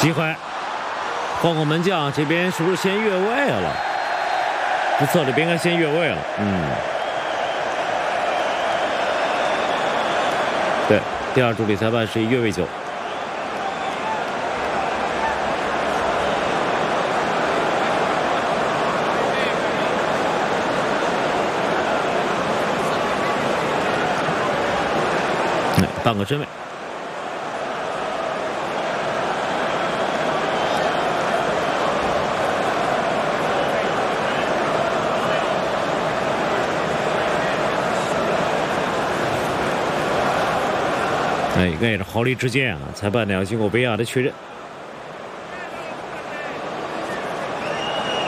机会，换过门将，这边是不是先越位了？不错，这边应该先越位了。对，第二助理裁判是一越位球。半个身位。应该也是毫厘之间啊！裁判呢要经过 VAR 的确认。